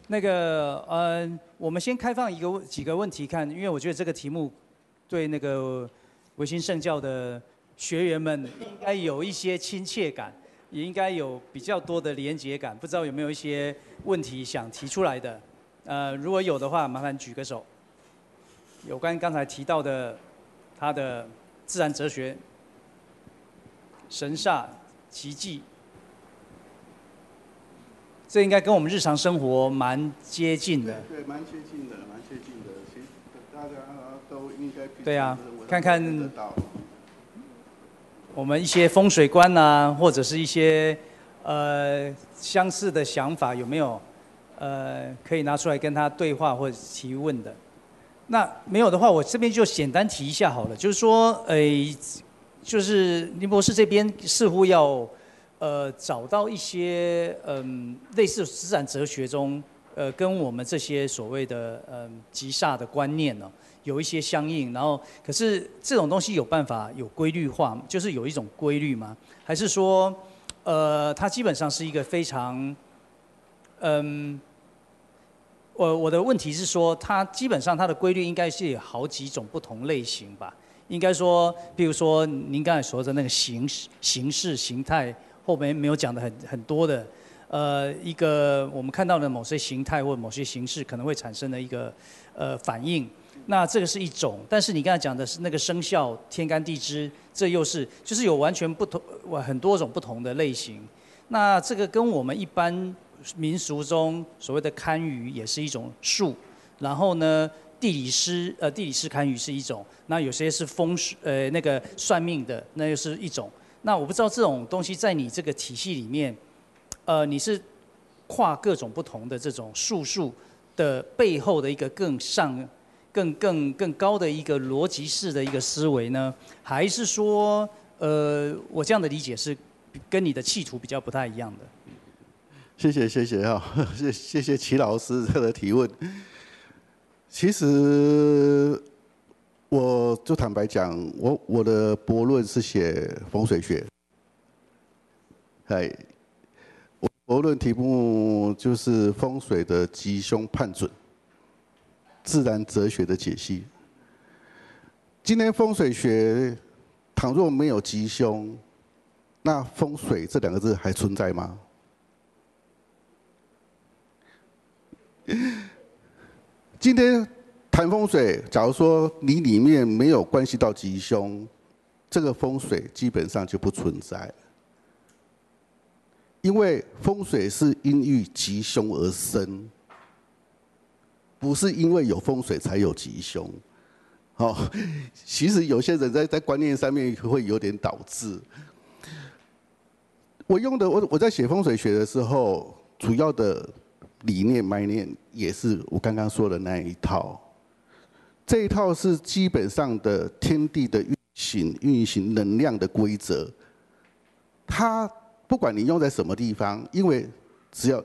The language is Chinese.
我们先开放几个问题看，因为我觉得这个题目对那个维新圣教的学员们应该有一些亲切感，也应该有比较多的连结感。不知道有没有一些问题想提出来的？如果有的话，麻烦举个手。有关刚才提到的他的自然哲学、神煞、奇迹。这应该跟我们日常生活蛮接近的。 对，蛮接近的，蛮接近的。其实大家都应该对啊，看看我们一些风水观啊，或者是一些相似的想法有没有可以拿出来跟他对话或者提问的？那没有的话，我这边就简单提一下好了，就是说，就是林博士这边似乎要。找到一些类似自然哲学中，跟我们这些所谓的吉煞的观念呢，有一些相应。然后，可是这种东西有办法有规律化，就是有一种规律吗？还是说，它基本上是一个非常，我的问题是说，它基本上它的规律应该是有好几种不同类型吧？应该说，比如说您刚才说的那个形式形态。后面没有讲的很多的，一个我们看到的某些形态或某些形式可能会产生的一个反应，那这个是一种。但是你刚才讲的是那个生肖天干地支，这又是就是有完全不同很多种不同的类型。那这个跟我们一般民俗中所谓的堪舆也是一种术，然后呢地理师堪舆是一种，那有些是风水那个算命的，那又是一种。那我不知道这种东西在你这个体系里面，你是跨各种不同的这种术数的背后的一个更高的一个逻辑式的一个思维呢，还是说，我这样的理解是跟你的企图比较不太一样的？ 谢谢哈，谢谢齐老师这个提问。其实。我就坦白讲，我的博论是写风水学，我博论题目就是风水的吉凶判准，自然哲学的解析。今天风水学倘若没有吉凶，那风水这两个字还存在吗？今天。谈风水，假如说你里面没有关系到吉凶，这个风水基本上就不存在。因为风水是因遇吉凶而生，不是因为有风水才有吉凶。其实有些人在观念上面会有点导致。我在写风水学的时候，主要的理念脉念也是我刚刚说的那一套。这一套是基本上的天地的运行能量的规则，它不管你用在什么地方，因为只要